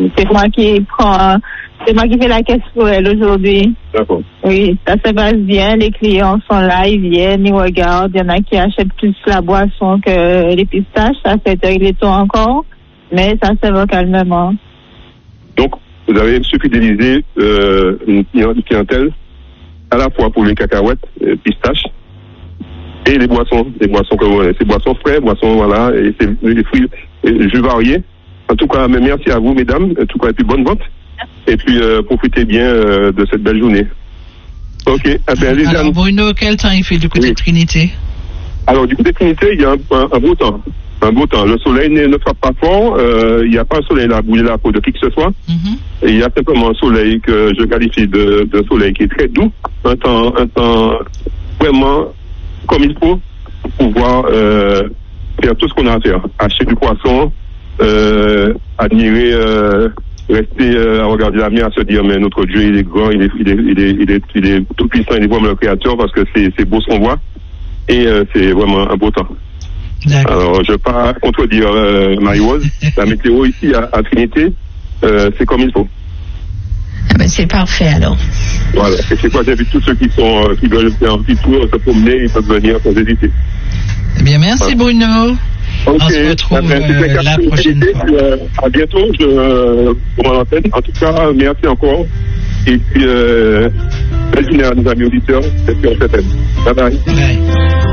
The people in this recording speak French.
C'est moi qui fais la caisse pour elle aujourd'hui. D'accord. Oui, ça se passe bien. Les clients sont là, ils viennent, ils regardent. Il y en a qui achètent plus la boisson que les pistaches. Ça fait régler tout encore. Mais ça se va calmement. Donc, vous avez su fidéliser une clientèle à la fois pour les cacahuètes, pistaches, et les boissons que vous avez. C'est boissons frais, boissons, voilà, et c'est des fruits et jus variés. En tout cas, merci à vous, mesdames. En tout cas, et puis bonne vente. Et puis, profitez bien de cette belle journée. Ok. Alors, Bruno, quel temps il fait du côté de Trinité? Alors, du côté de Trinité, il y a un beau temps. Un beau temps. Le soleil ne frappe pas fort. Il n'y a pas un soleil là, bouiller la peau de qui que ce soit. Et il y a simplement un soleil que je qualifie de soleil qui est très doux. Un temps vraiment comme il faut pour pouvoir faire tout ce qu'on a à faire. Acheter du poisson, admirer, rester à regarder la mer, à se dire mais notre Dieu il est grand, il est tout puissant, il est vraiment le créateur parce que c'est beau ce qu'on voit et c'est vraiment un beau temps. D'accord. Alors je ne vais pas contredire Marie-Rose, la météo ici à Trinité, c'est comme il faut. Ah ben c'est parfait alors. Voilà, et c'est quoi, j'invite tous ceux qui veulent faire un petit tour, se promener, ils peuvent venir sans hésiter. Eh bien, merci Bruno. Okay. On se retrouve la prochaine fois. À bientôt, pour l'antenne. En tout cas, merci encore. Et puis, belle journée à nos amis auditeurs. Et puis, on s'appelle. Bye bye. Bye.